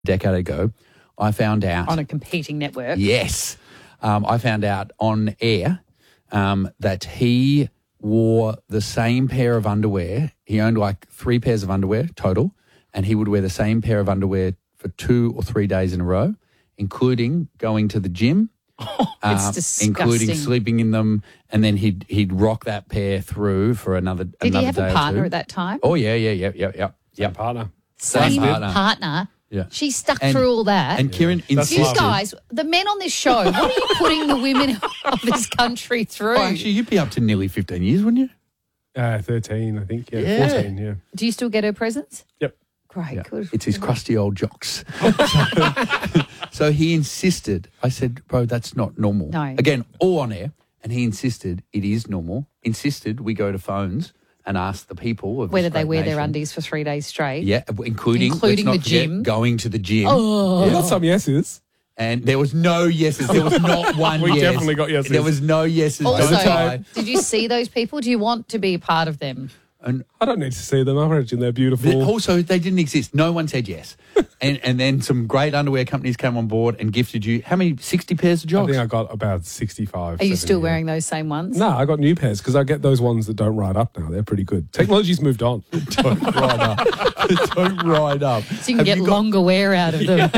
decade ago, I found out On a competing network. Yes. I found out on air that he wore the same pair of underwear. He owned like 3 pairs of underwear total, and he would wear the same pair of underwear for 2 or 3 days in a row, including going to the gym, It's disgusting. including sleeping in them, and then he'd rock that pair through for another day or two. Did he have a partner at that time? Oh, yeah. Partner. Same partner. partner. Yeah. She stuck through all that. And Kieran you insisted. guys, the men on this show, what are you putting the women of this country through? Oh, actually, you'd be up to nearly 15 years, wouldn't you? 13, I think. Yeah. 14, yeah. Do you still get her presents? Yep. Great, Yeah. good. It's his crusty old jocks. So he insisted. I said, bro, that's not normal. No. Again, all on air. And he insisted it is normal. Insisted we go to phones and ask the people of Whether this they great wear their nation. undies for 3 days straight. Yeah, including let's the not forget gym. going to the gym. We got some yeses. And there was no yeses. There was not one We yes. definitely got yeses. There was no yeses. Also, Don't lie. did you see those people? Do you want to be a part of them? And I don't need to see them. I imagine they're beautiful. also, they didn't exist. No one said yes. and then some great underwear companies came on board and gifted you, how many, 60 pairs of I jocks? think I got about 65. Are you 70, still yeah. wearing those same ones? No, I got new pairs because I get those ones that don't ride up now. They're pretty good. Technology's moved on. Don't ride up. Don't ride up. So you can Have get you got- longer wear out of them.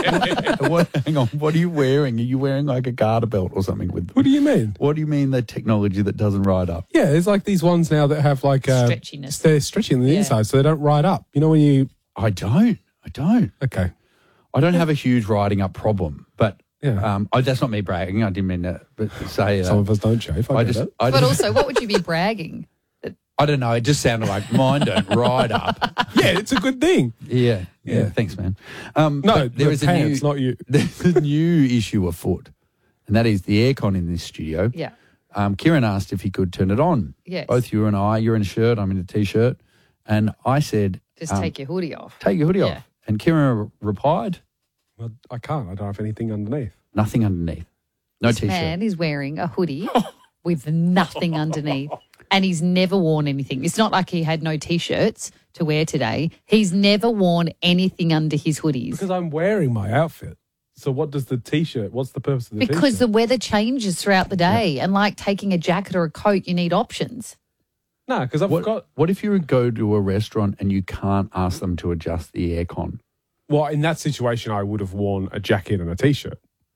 Hang on. What are you wearing? Are you wearing like a garter belt or something with them? What do you mean? What do you mean the technology that doesn't ride up? Yeah, there's like these ones now that have like Stretchiness. They're stretchy on the Yeah. inside, so they don't ride up. You know when you? I don't. Okay. I don't have a huge riding up problem, but Yeah. that's not me bragging. I didn't mean to say Some of us don't shave. I get it. But also, what would you be bragging? I don't know. It just sounded like mine don't ride up. Yeah, it's a good thing. Yeah. Yeah. Thanks, man. No, but the pants, not you. There's a new issue afoot, and that is the aircon in this studio. Yeah. Kieran asked if he could turn it on. Yes. Both you and I, you're in a shirt, I'm in a T-shirt. And I said, Just take your hoodie off. take your hoodie Yeah. off. And Kieran replied, Well, I can't. I don't have anything underneath. nothing underneath. No This T-shirt. man is wearing a hoodie with nothing underneath. And he's never worn anything. It's not like he had no T-shirts to wear today. He's never worn anything under his hoodies. Because I'm wearing my outfit. So what does the T-shirt, what's the purpose of the Because the T-shirt? weather changes throughout the day. And like taking a jacket or a coat, you need options. No, because I've got... What if you go to a restaurant and you can't ask them to adjust the aircon? Well, in that situation, I would have worn a jacket and a T-shirt.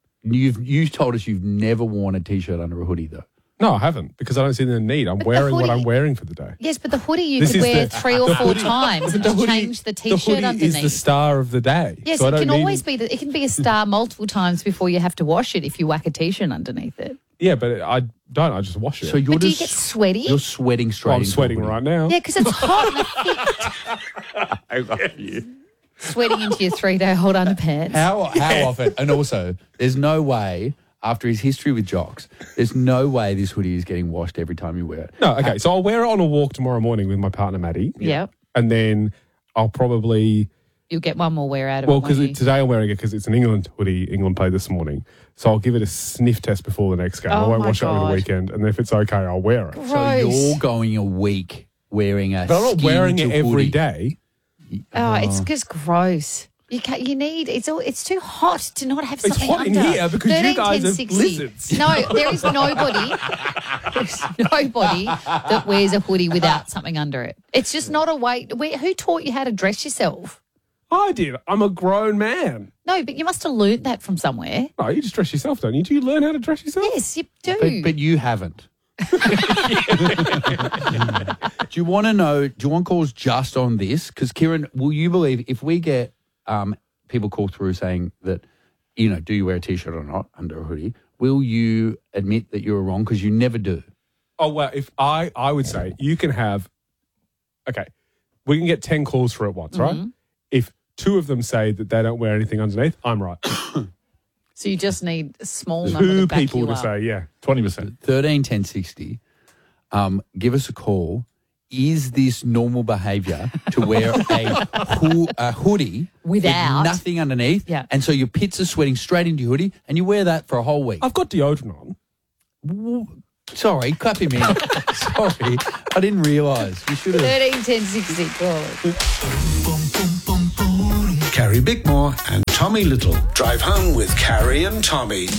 You told us you've never worn a T-shirt under a hoodie, though. No, I haven't, because I don't see the need. I'm But the wearing what hoodie- I'm wearing for the day. Yes, but the hoodie you This could is wear the- 3 or the 4 hoodie- times and just change the T-shirt the hoodie underneath. is the star of the day. Yes, so I it don't can need always be that it can be a star multiple times before you have to wash it if you whack a T-shirt underneath it. Yeah, but I don't. I just wash it. So you're But do you just get sweaty? You're sweating straight. Well, I'm into a sweating hoodie. right now. Yeah, because it's hot and I love you. sweating into your 3-day-old underpants. How often? And also, there's no way, after his history with jocks, there's no way this hoodie is getting washed every time you wear it. No, okay. So I'll wear it on a walk tomorrow morning with my partner, Maddie. Yeah. And then I'll probably... You'll get one more wear out of Well, it. because won't you? today I'm wearing it because it's an England hoodie. England played this morning. So I'll give it a sniff test before the next game. I Oh won't my wash it over God. the weekend. And if it's okay, I'll wear it. So Gross. you're going a week wearing a But I'm not wearing it every hoodie. day. Oh, it's just gross. You can't. You need. It's too hot to not have It's something hot in under. here because you 13, guys 10, are 60. lizards. No, there is nobody. There's nobody that wears a hoodie without something under it. It's just not a way. Who taught you how to dress yourself? I did. I'm a grown man. No, but you must have learnt that from somewhere. No, you just dress yourself, don't you? Do you learn how to dress yourself? Yes, you do. But you haven't. Do you want to know, do you want calls just on this? Because, Kieran, will you believe if we get people call through saying that, do you wear a T-shirt or not under a hoodie, will you admit that you were wrong? Because you never do. Oh, well, if I would say you can have, okay, we can get 10 calls for it once, right? If 2 of them say that they don't wear anything underneath, I'm right. So you just need a small number 2 to back people you to up. say, yeah, 20%. 13 10 60. Give us a call. Is this normal behaviour to wear a hoodie Without? with nothing underneath? Yeah. And so your pits are sweating straight into your hoodie and you wear that for a whole week? I've got deodorant on. Sorry, clap him in. Sorry, I didn't realise. You should have. 13 10 60 call it. Carrie Bickmore and Tommy Little. Drive home with Carrie and Tommy.